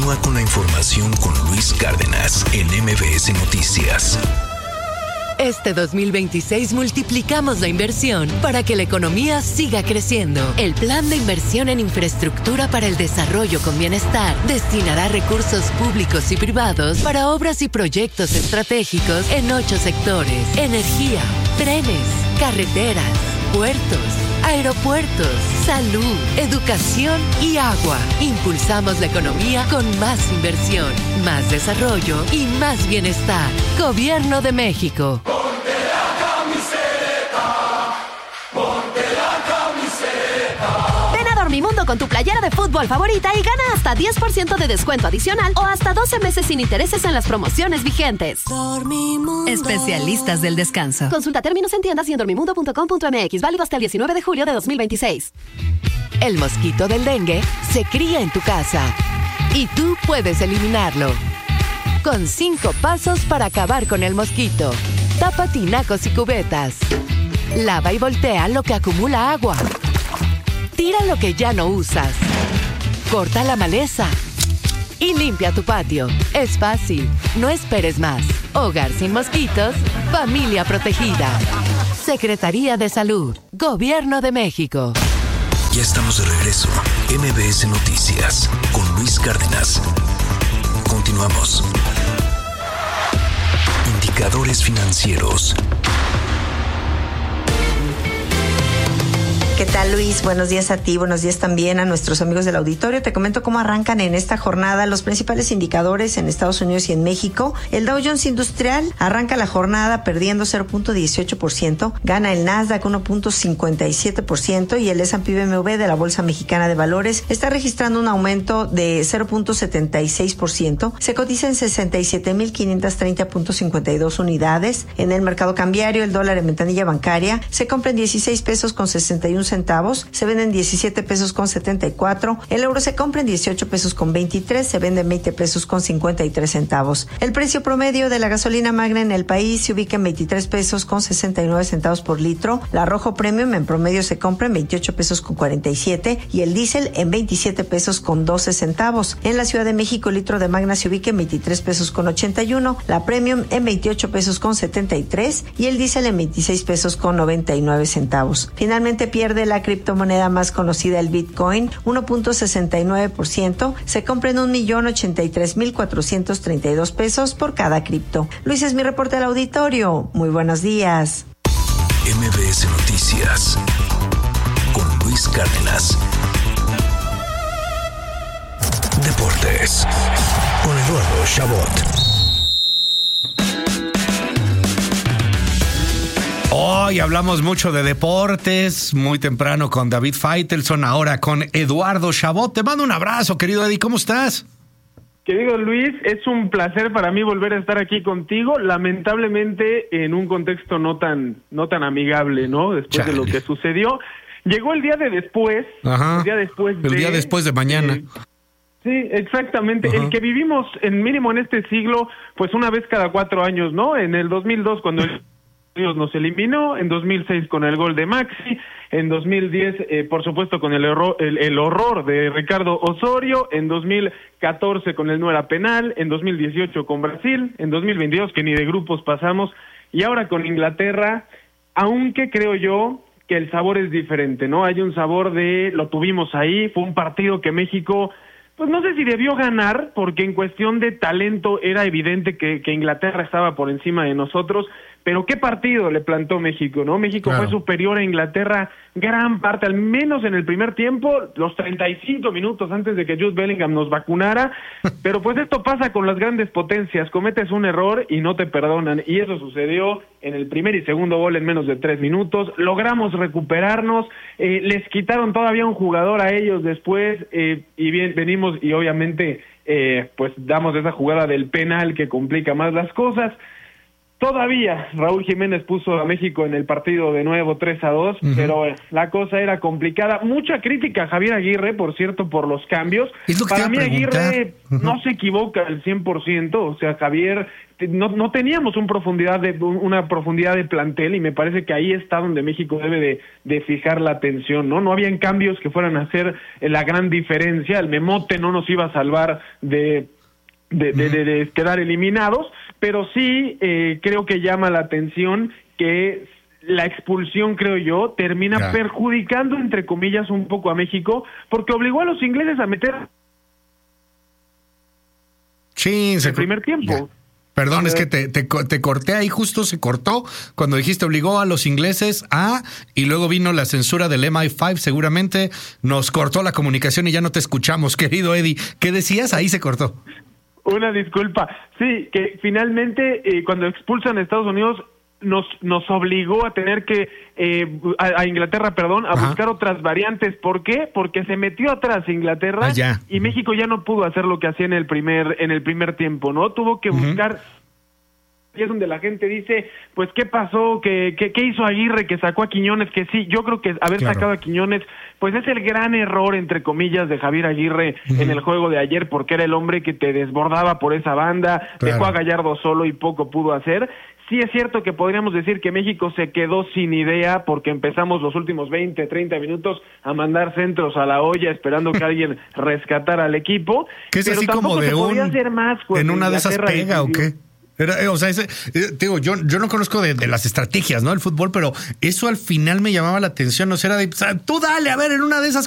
Continúa con la información con Luis Cárdenas en MBS Noticias. Este 2026 multiplicamos la inversión para que la economía siga creciendo. El Plan de Inversión en Infraestructura para el Desarrollo con Bienestar destinará recursos públicos y privados para obras y proyectos estratégicos en 8 sectores: energía, trenes, carreteras, puertos, aeropuertos, salud, educación y agua. Impulsamos la economía con más inversión, más desarrollo y más bienestar. Gobierno de México. Ponte la camiseta, ponte la camiseta. Ven a Dormimundo con tu playera de fútbol favorita y gana hasta 10% de descuento adicional o hasta 12 meses sin intereses en las promociones vigentes. Dormimundo. Especialistas del descanso. Consulta términos en tiendas y en dormimundo.com.mx. Válido hasta el 19 de julio de 2026. El mosquito del dengue se cría en tu casa y tú puedes eliminarlo. Con 5 pasos para acabar con el mosquito. Tapa tinacos y cubetas. Lava y voltea lo que acumula agua. Tira lo que ya no usas. Corta la maleza. Y limpia tu patio. Es fácil. No esperes más. Hogar sin mosquitos. Familia protegida. Secretaría de Salud. Gobierno de México. Ya estamos de regreso. MBS Noticias con Luis Cárdenas. Continuamos. Indicadores financieros. ¿Qué tal, Luis? Buenos días a ti, buenos días también a nuestros amigos del auditorio. Te comento cómo arrancan en esta jornada los principales indicadores en Estados Unidos y en México. El Dow Jones Industrial arranca la jornada perdiendo 0.18%, gana el Nasdaq 1.57% y el S&P BMW de la Bolsa Mexicana de Valores está registrando un aumento de 0.76%. Se cotiza en 67.530.52 unidades. En el mercado cambiario, el dólar en ventanilla bancaria se compra en 16 pesos con 61 centavos, se vende en 17 pesos con 74, el euro se compra en 18 pesos con 23, se vende en 20 pesos con 53 centavos. El precio promedio de la gasolina magna en el país se ubica en 23 pesos con 69 centavos por litro, la Rojo Premium en promedio se compra en 28 pesos con 47 y el diésel en 27 pesos con 12 centavos. En la Ciudad de México, el litro de magna se ubica en 23 pesos con 81, la Premium en 28 pesos con 73 y el diésel en 26 pesos con 99 centavos. Finalmente pierde la criptomoneda más conocida, el Bitcoin, 1.69%, se compra en 1.083.432 pesos por cada cripto. Luis, es mi reporte al auditorio. Muy buenos días. MBS Noticias con Luis Cárdenas. Deportes con Eduardo Chabot. Hoy hablamos mucho de deportes, muy temprano con David Faitelson, ahora con Eduardo Chabot. Te mando un abrazo, querido Eddie, ¿cómo estás? Querido Luis, es un placer para mí volver a estar aquí contigo, lamentablemente en un contexto no tan amigable, ¿no? Después de lo que sucedió. Llegó el día de después, Ajá. el día después de mañana. Sí, exactamente. Ajá. El que vivimos mínimo en este siglo, pues una vez cada 4 años, ¿no? En el 2002 cuando Dios nos eliminó, en 2006 con el gol de Maxi, en 2010 por supuesto con el horror de Ricardo Osorio, en 2014 con el no era penal, en 2018 con Brasil, en 2022 que ni de grupos pasamos, y ahora con Inglaterra, aunque creo yo que el sabor es diferente, ¿no? Hay un sabor de lo tuvimos ahí, fue un partido que México, pues no sé si debió ganar, porque en cuestión de talento era evidente que Inglaterra estaba por encima de nosotros, pero qué partido le plantó México, ¿no? México fue superior a Inglaterra gran parte, al menos en el primer tiempo, los 35 minutos antes de que Jude Bellingham nos vacunara, pero pues esto pasa con las grandes potencias, cometes un error y no te perdonan, y eso sucedió en el primer y segundo gol en menos de 3 minutos, logramos recuperarnos, les quitaron todavía un jugador a ellos después, y bien, venimos y obviamente pues damos esa jugada del penal que complica más las cosas. Todavía Raúl Jiménez puso a México en el partido de nuevo 3-2, pero la cosa era complicada. Mucha crítica a Javier Aguirre, por cierto, por los cambios. Para mí Aguirre no se equivoca al 100%, o sea, Javier no teníamos una profundidad de plantel, y me parece que ahí está donde México debe de fijar la atención, ¿no? No habían cambios que fueran a hacer la gran diferencia. El Memote no nos iba a salvar de quedar eliminados, pero sí creo que llama la atención que la expulsión, creo yo, termina perjudicando, entre comillas, un poco a México, porque obligó a los ingleses a meter el primer tiempo. Ya. Perdón, es que te corté ahí, justo se cortó cuando dijiste obligó a los ingleses y luego vino la censura del MI5, seguramente nos cortó la comunicación y ya no te escuchamos, querido Eddie. ¿Qué decías? Ahí se cortó. Una disculpa. Sí, que finalmente cuando expulsan a Estados Unidos nos obligó a tener que a Inglaterra, a buscar otras variantes. ¿Por qué? Porque se metió atrás Inglaterra y México ya no pudo hacer lo que hacía en el primer tiempo, ¿no? Tuvo que buscar. Y es donde la gente dice, pues, ¿qué pasó? ¿Qué hizo Aguirre que sacó a Quiñones? Que sí, yo creo que haber sacado a Quiñones, pues es el gran error, entre comillas, de Javier Aguirre en el juego de ayer, porque era el hombre que te desbordaba por esa banda, dejó a Gallardo solo y poco pudo hacer. Sí es cierto que podríamos decir que México se quedó sin idea porque empezamos los últimos 20, 30 minutos a mandar centros a la olla esperando que alguien rescatara al equipo. ¿Qué es así como de en una de esas pega o qué? O sea, digo, yo no conozco de las estrategias, ¿no? El fútbol, pero eso al final me llamaba la atención, ¿no? Era de, tú dale, a ver, en una de esas